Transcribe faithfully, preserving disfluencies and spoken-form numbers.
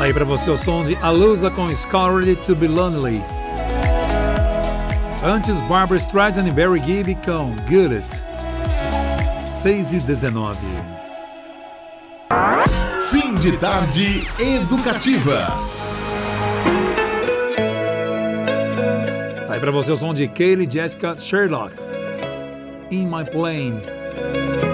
Aí pra você o som de Alusa com Scarlet to Be Lonely. Antes, Barbra Streisand e Barry Gibb com Good It. seis e dezenove. Fim de tarde educativa. Tá aí pra você o som de Kaylee Jessica Sherlock. In My Plane.